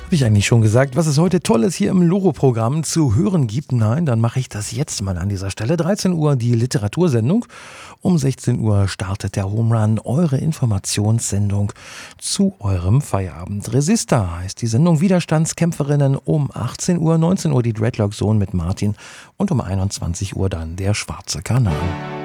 Habe ich eigentlich schon gesagt, was es heute Tolles hier im Loro-Programm zu hören gibt? Nein, dann mache ich das jetzt mal an dieser Stelle. 13 Uhr die Literatursendung. Um 16 Uhr startet der Home Run, eure Informationssendung zu eurem Feierabend. Resista heißt die Sendung, Widerstandskämpferinnen um 18 Uhr, 19 Uhr die Dreadlock Zone mit Martin und um 21 Uhr dann der Schwarze Kanal.